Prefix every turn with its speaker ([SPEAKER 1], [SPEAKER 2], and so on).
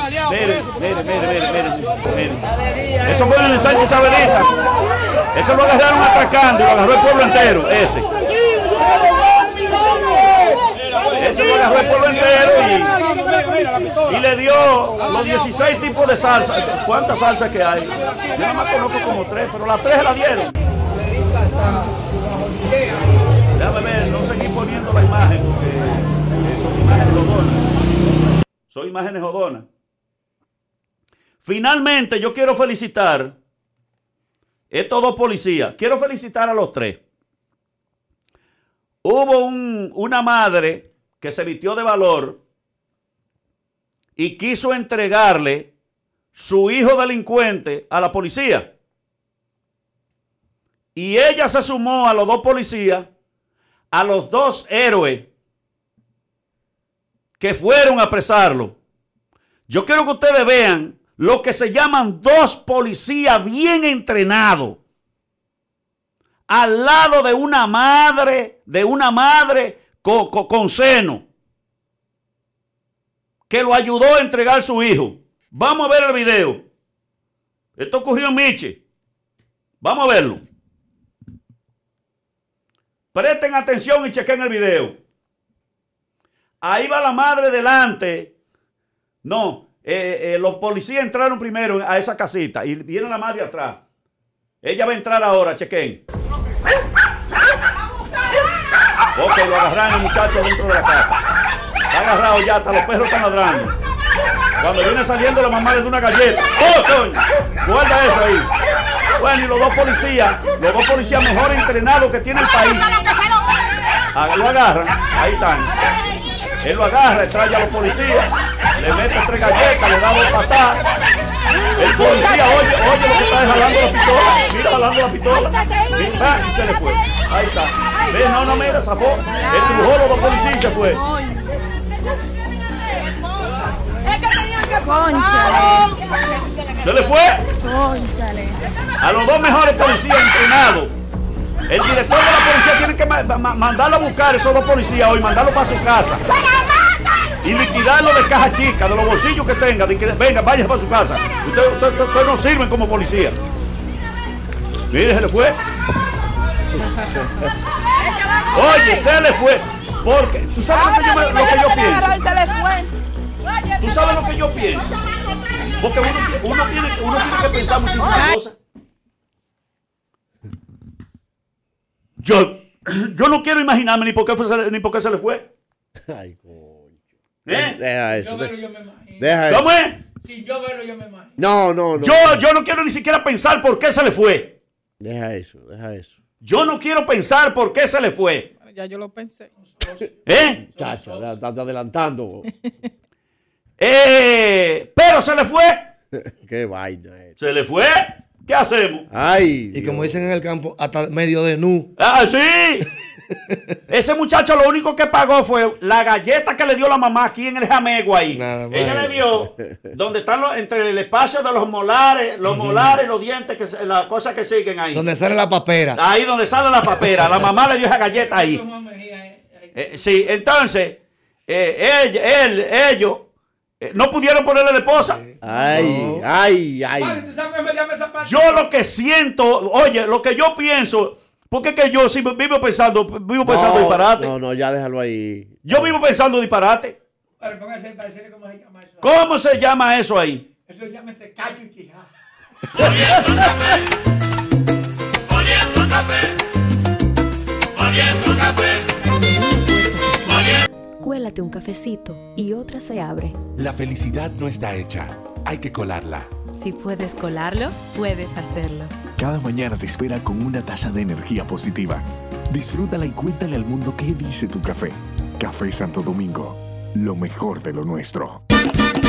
[SPEAKER 1] Mire. Eso fue en el ensanche Isabelita. Eso lo agarraron atracando y lo agarró el pueblo entero. Ese lo agarró el pueblo entero y le dio los 16 tipos de salsa. ¿Cuántas salsas que hay? Yo nada más conozco como 3, pero las 3 se la dieron. Déjame ver, no seguí poniendo la imagen porque son imágenes jodonas. Son imágenes jodonas. Finalmente, yo quiero felicitar estos 2 policías. Quiero felicitar a los 3. Hubo una madre que se vistió de valor y quiso entregarle su hijo delincuente a la policía. Y ella se sumó a los 2 policías, a los 2 héroes que fueron a apresarlo. Yo quiero que ustedes vean lo que se llaman 2 policías bien entrenados al lado de una madre con seno que lo ayudó a entregar a su hijo. Vamos a ver el video. Esto ocurrió en Miche. Vamos a verlo. Presten atención y chequen el video. Ahí va la madre delante. No, los policías entraron primero a esa casita y viene la madre atrás. Ella va a entrar ahora, chequen. Ok, lo agarran el muchacho dentro de la casa. Está agarrado ya, hasta los perros están ladrando. Cuando viene saliendo la mamá le da una galleta. ¡Oh, coño! Guarda eso ahí. Bueno, y los 2 policías mejor entrenados que tiene el país. Lo agarran, ahí están. Él lo agarra, trae a los policías, le mete 3 galletas, le da 2 patadas. El policía oye lo que está jalando la pistola. Mira, jalando la pistola. Mira, y se le fue. Ahí está. ¿Ves? No, mira, zafó. Empujó los 2 policías y se fue. Se le fue. A los 2 mejores policías entrenados. El director de la policía tiene que mandarlo a buscar esos 2 policías hoy, mandarlo para su casa y liquidarlo de caja chica, de los bolsillos que tenga. Venga, vaya para su casa. Ustedes no sirven como policía. Mire, se le fue. Oye, se le fue. Porque tú sabes lo que yo pienso. Tú sabes lo que yo pienso. Porque uno tiene que pensar muchísimas cosas. Yo no quiero imaginarme ni por qué se le fue.
[SPEAKER 2] Ay, coño.
[SPEAKER 1] Deja
[SPEAKER 2] eso.
[SPEAKER 3] Yo verlo, yo me imagino.
[SPEAKER 1] ¿Cómo es?
[SPEAKER 3] Si yo verlo, yo me imagino.
[SPEAKER 2] No.
[SPEAKER 1] Yo no quiero ni siquiera pensar por qué se le fue.
[SPEAKER 2] Deja eso.
[SPEAKER 1] Yo no quiero pensar por qué se le fue.
[SPEAKER 4] Bueno, ya yo lo pensé.
[SPEAKER 2] Chacho, estás adelantando.
[SPEAKER 1] Pero se le fue.
[SPEAKER 2] Qué vaina es.
[SPEAKER 1] Se le fue. ¿Qué hacemos?
[SPEAKER 2] Ay.
[SPEAKER 5] Y como dicen en el campo, hasta medio de nu.
[SPEAKER 1] ¡Ah, sí! Ese muchacho lo único que pagó fue la galleta que le dio la mamá aquí en el jamego ahí.
[SPEAKER 5] Nada más.
[SPEAKER 1] Ella le dio donde están entre el espacio de los molares y los dientes, las cosas que siguen ahí.
[SPEAKER 5] Donde sale la papera.
[SPEAKER 1] Ahí donde sale la papera. La mamá le dio esa galleta ahí. Sí, entonces, ellos no pudieron ponerle la esposa.
[SPEAKER 2] Ay.
[SPEAKER 1] Yo lo que siento, oye, lo que yo pienso, porque es que yo sí vivo pensando disparate.
[SPEAKER 2] No, ya déjalo ahí.
[SPEAKER 1] Yo vivo pensando disparate.
[SPEAKER 3] Pero póngase para decirle cómo se llama eso.
[SPEAKER 1] ¿Cómo se llama eso ahí?
[SPEAKER 3] Eso se llama entre cacho y quijá.
[SPEAKER 6] Oliendo café.
[SPEAKER 7] Cuélate un cafecito y otra se abre.
[SPEAKER 8] La felicidad no está hecha, hay que colarla.
[SPEAKER 7] Si puedes colarlo, puedes hacerlo.
[SPEAKER 9] Cada mañana te espera con una taza de energía positiva. Disfrútala y cuéntale al mundo qué dice tu café. Café Santo Domingo, lo mejor de lo nuestro.